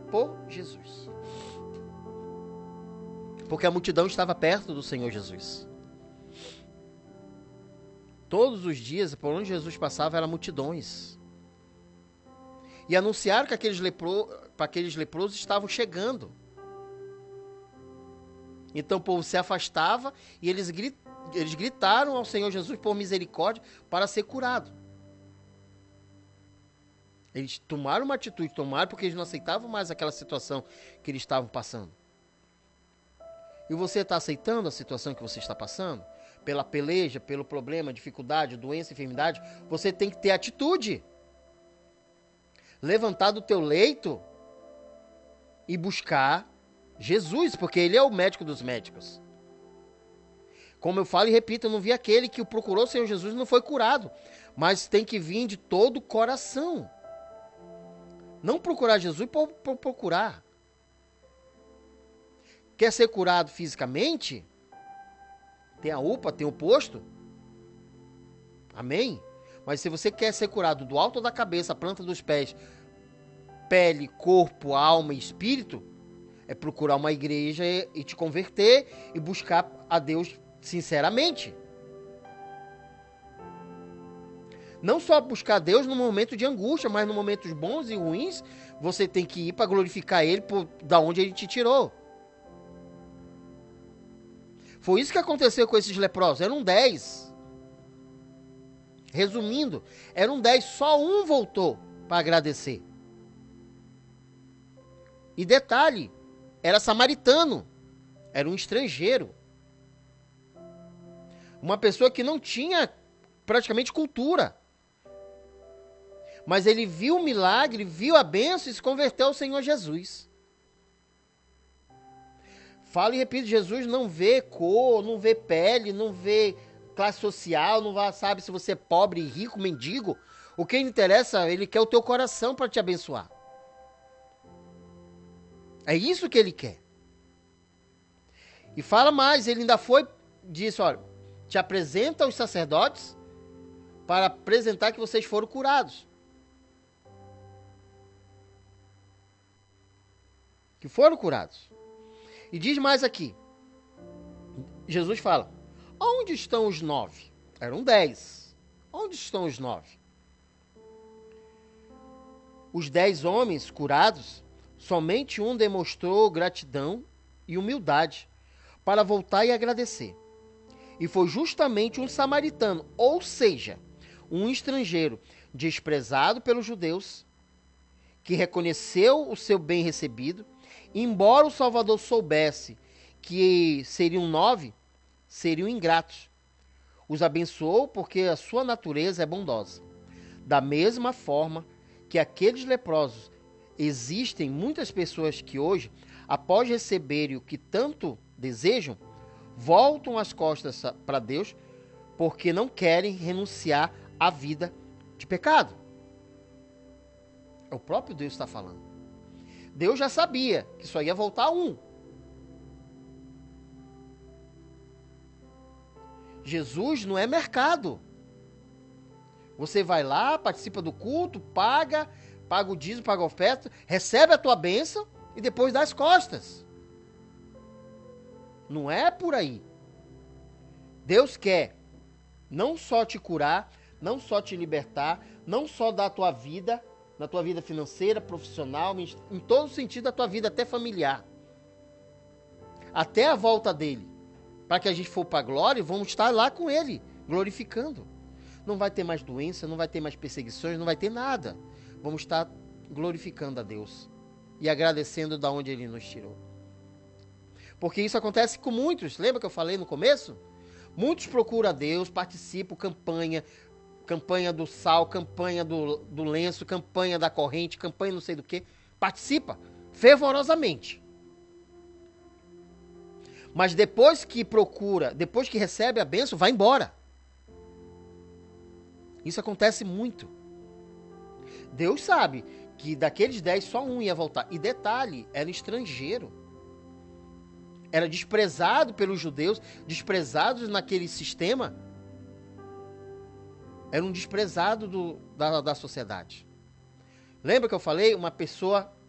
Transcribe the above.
por Jesus. Porque a multidão estava perto do Senhor Jesus. Todos os dias, por onde Jesus passava, eram multidões. E anunciaram que aqueles leprosos estavam chegando. Então o povo se afastava e eles gritaram ao Senhor Jesus por misericórdia para ser curado. Eles tomaram uma atitude, porque eles não aceitavam mais aquela situação que eles estavam passando. E você está aceitando a situação que você está passando? Pela peleja, pelo problema, dificuldade, doença, enfermidade, você tem que ter atitude. Levantar do teu leito e buscar Jesus, porque Ele é o médico dos médicos. Como eu falo e repito, eu não vi aquele que o procurou o Senhor Jesus e não foi curado. Mas tem que vir de todo o coração. Não procurar Jesus por procurar. Quer ser curado fisicamente? Tem a UPA, tem o posto. Amém? Mas se você quer ser curado do alto da cabeça, planta dos pés, pele, corpo, alma e espírito, é procurar uma igreja e te converter e buscar a Deus sinceramente. Não só buscar Deus no momento de angústia, mas nos momentos bons e ruins, você tem que ir para glorificar Ele da onde Ele te tirou. Foi isso que aconteceu com esses leprosos. Eram 10. Resumindo, eram 10, só um voltou para agradecer. E detalhe, era samaritano, era um estrangeiro. Uma pessoa que não tinha praticamente cultura. Mas ele viu o milagre, viu a bênção e se converteu ao Senhor Jesus. Falo e repito, Jesus não vê cor, não vê pele, não vê classe social, não sabe se você é pobre, rico, mendigo. O que interessa, Ele quer o teu coração para te abençoar. É isso que Ele quer. E fala mais, Ele ainda disse, olha, te apresenta aos sacerdotes para apresentar que vocês foram curados. Que foram curados. E diz mais aqui. Jesus fala, onde estão os 9? Eram 10. Onde estão os 9? Os 10 homens curados, somente um demonstrou gratidão e humildade para voltar e agradecer. E foi justamente um samaritano, ou seja, um estrangeiro desprezado pelos judeus, que reconheceu o seu bem recebido. Embora o Salvador soubesse que seriam 9, seriam ingratos. Os abençoou porque a sua natureza é bondosa. Da mesma forma que aqueles leprosos, existem muitas pessoas que hoje, após receberem o que tanto desejam, voltam as costas para Deus porque não querem renunciar à vida de pecado. É o próprio Deus que está falando. Deus já sabia que só ia voltar um. Jesus não é mercado. Você vai lá, participa do culto, paga o dízimo, paga a oferta, recebe a tua bênção e depois dá as costas. Não é por aí. Deus quer não só te curar, não só te libertar, não só dar a tua vida, na tua vida financeira, profissional, em todo sentido da tua vida, até familiar. Até a volta dele. Para que a gente for para a glória, vamos estar lá com ele, glorificando. Não vai ter mais doença, não vai ter mais perseguições, não vai ter nada. Vamos estar glorificando a Deus e agradecendo da onde ele nos tirou. Porque isso acontece com muitos. Lembra que eu falei no começo? Muitos procuram a Deus, participam, campanha do sal, campanha do lenço, campanha da corrente, campanha não sei do que. Participa fervorosamente. Mas depois que procura, depois que recebe a bênção, vai embora. Isso acontece muito. Deus sabe que daqueles 10 só um ia voltar. E detalhe, era estrangeiro. Era desprezado pelos judeus, desprezados naquele sistema. Era um desprezado da sociedade. Lembra que eu falei? Uma pessoa